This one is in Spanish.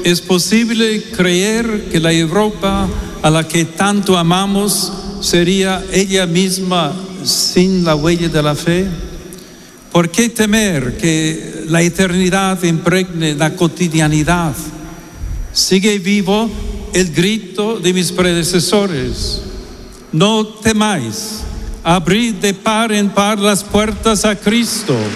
¿Es posible creer que la Europa a la que tanto amamos sería ella misma sin la huella de la fe? ¿Por qué temer que la eternidad impregne la cotidianidad? Sigue vivo el grito de mis predecesores: no temáis, abrid de par en par las puertas a Cristo.